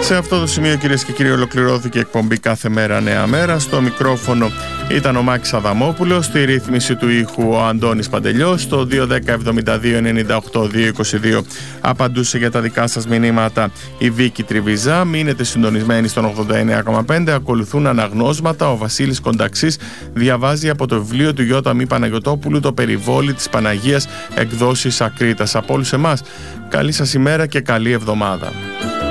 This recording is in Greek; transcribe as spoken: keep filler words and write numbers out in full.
Σε αυτό το σημείο, κυρίες και κύριοι, ολοκληρώθηκε η εκπομπή Κάθε Μέρα Νέα Μέρα. Στο μικρόφωνο ήταν ο Μάκης Αδαμόπουλος, στη ρύθμιση του ήχου ο Αντώνης Παντελιός. Στο δύο ένα μηδέν εβδομήντα δύο ενενήντα οκτώ διακόσια είκοσι δύο απαντούσε για τα δικά σας μηνύματα η Βίκη Τριβιζά. Μείνετε συντονισμένοι στον ογδόντα εννέα κόμμα πέντε. Ακολουθούν αναγνώσματα. Ο Βασίλης Κονταξής διαβάζει από το βιβλίο του Γιώτα Μη Παναγιωτόπουλου «Το περιβόλι της Παναγίας», εκδόσεις Ακρίτας. Από όλους εμάς, καλή σας ημέρα και καλή εβδομάδα.